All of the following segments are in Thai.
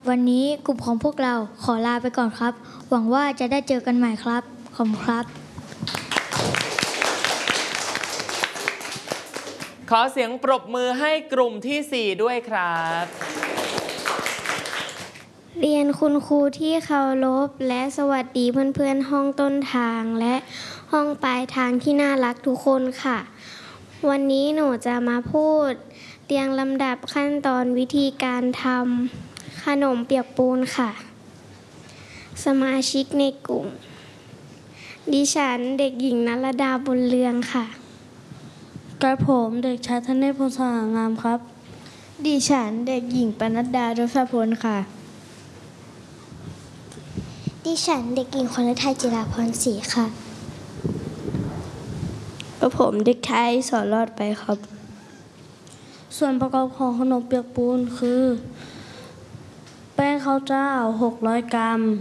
วันนี้กลุ่มของพวกเราขอลาไปก่อนครับหวังว่าจะได้เจอกันใหม่ครับขอบคุณครับขอเสียงปรบมือให้กลุ่มที่4ด้วยครับเรียนคุณครูที่เคารพและสวัสดีเพื่อนๆห้องต้นทางและห้องปลายทางที่น่ารักทุกคนค่ะวันนี้หนูจะมาพูดเรียงลำดับขั้นตอนวิธีการทำขนมเปียกปูนค่ะสมาชิกในกลุ่มดิฉันเด็กหญิงนรดาบุญเรืองค่ะกระผมเด็กชายธเนศ พลสง่างามครับดิฉันเด็กหญิงปนัดดา ทศพลค่ะดิฉันเด็กหญิงคนฤทัย จิราพรศรีค่ะกระผมเด็กชายสอนรอดไปครับส่วนประกอบของขนมเปียกปูนคือแป้งข้าวเจ้า600 กรัม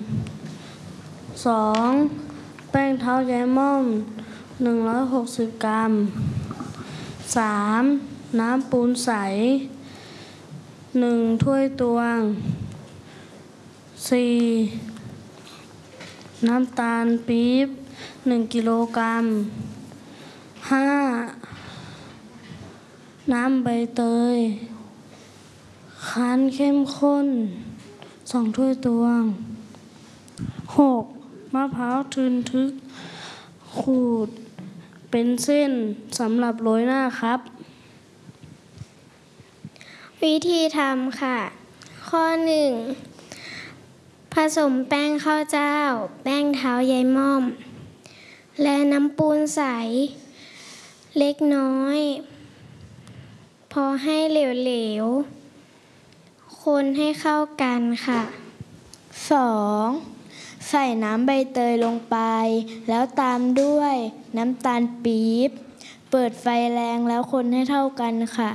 2แป้งเท้าแย้ม่อม160 กรัม3น้ำปูนใส1 ถ้วยตวง4น้ำตาลปี๊บ1 กิโลกรัม5น้ำใบเตยคั้นเข้มข้น2 ถ้วยตวง6มะพร้าวทึนทึกขูดเป็นเส้นสำหรับโรยหน้าครับวิธีทำค่ะข้อ1ผสมแป้งข้าวเจ้าแป้งเท้าใยม่อมและน้ำปูนใสเล็กน้อยพอให้เหลวๆคนให้เข้ากันค่ะ 2ใส่น้ำใบเตยลงไปแล้วตามด้วยน้ำตาลปี๊บเปิดไฟแรงแล้วคนให้เท่ากันค่ะ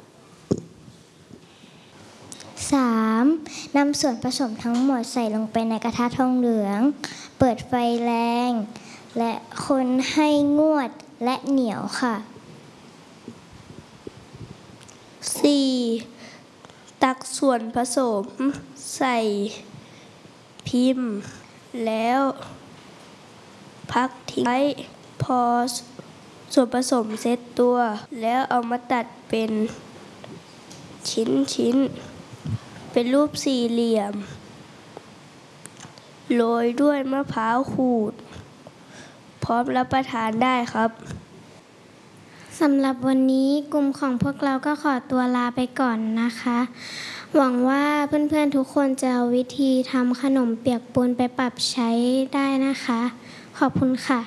3. นำส่วนผสมทั้งหมดใส่ลงไปในกระทะทองเหลืองเปิดไฟแรงและคนให้งวดและเหนียวค่ะ 4. ตักส่วนผสมใส่พิมพ์แล้วพักทิ้งไว้พอส่วนผสมเซตตัวแล้วเอามาตัดเป็นชิ้นเป็นรูปสี่เหลี่ยมโรยด้วยมะพร้าวขูดพร้อมรับประทานได้ครับสำหรับวันนี้กลุ่มของพวกเราก็ขอตัวลาไปก่อนนะคะหวังว่าเพื่อนๆทุกคนจะเอาวิธีทำขนมเปียกปูนไปปรับใช้ได้นะคะขอบคุณค่ะ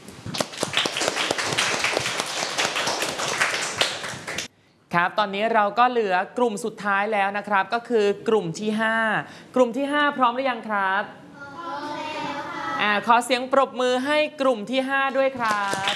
ครับตอนนี้เราก็เหลือกลุ่มสุดท้ายแล้วนะครับก็คือกลุ่มที่5กลุ่มที่5พร้อมหรือยังครับพร้อมแล้วค่ะขอเสียงปรบมือให้กลุ่มที่5ด้วยครับ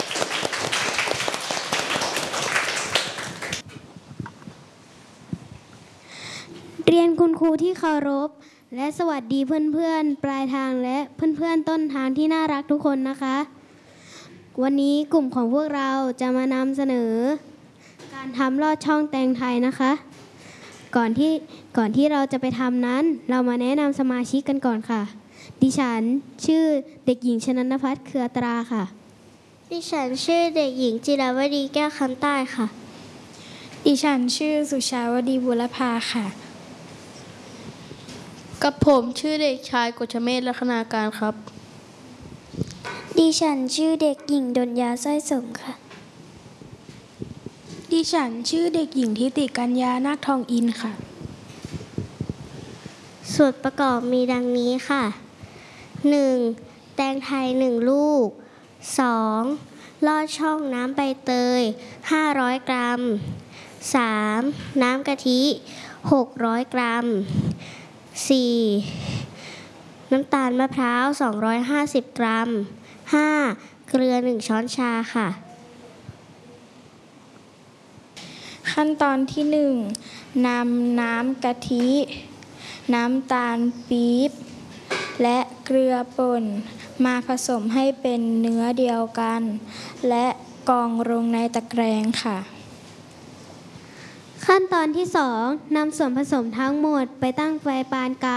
เรียนคุณครูที่เคารพและสวัสดีเพื่อนๆปลายทางและเพื่อนๆต้นทางที่น่ารักทุกคนนะคะวันนี้กลุ่มของพวกเราจะมานำเสนอการทำลอดช่องแตงไทยนะคะก่อนที่เราจะไปทำนั้นเรามาแนะนำสมาชิกกันก่อนค่ะดิฉันชื่อเด็กหญิงชนันภัทร เครือตราค่ะดิฉันชื่อเด็กหญิงจิราวดีแก้วคำใต้ค่ะดิฉันชื่อสุชาวดีบุรพาค่ะกับผมชื่อเด็กชายกฤษเมธ ลัคนาการครับดิฉันชื่อเด็กหญิงดลยาสร้อยสมค่ะดิฉันชื่อเด็กหญิงทิติกัญญา นาคทองอินค่ะส่วนประกอบมีดังนี้ค่ะ 1. แตงไทย1 ลูก 2. ลอดช่องน้ำใบเตย500 กรัม 3. น้ำกะทิ600 กรัม 4. น้ำตาลมะพร้าว250 กรัม 5. เกลือ1 ช้อนชาค่ะขั้นตอนที่1นำน้ำกะทิน้ำตาลปี๊บและเกลือป่นมาผสมให้เป็นเนื้อเดียวกันและกรองลงในตะแกรงค่ะขั้นตอนที่ 2นำส่วนผสมทั้งหมดไปตั้งไฟปานกลาง